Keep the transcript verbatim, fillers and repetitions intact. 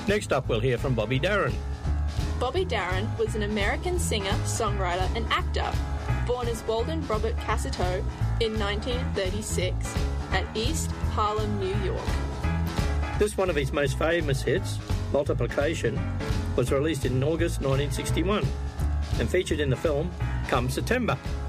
Next up, we'll hear from Bobby Darin. Bobby Darin was an American singer, songwriter and actor, born as Walden Robert Cassato in nineteen thirty-six at East Harlem, New York. This one of his most famous hits, Multiplication, was released in August nineteen sixty-one and featured in the film Come September.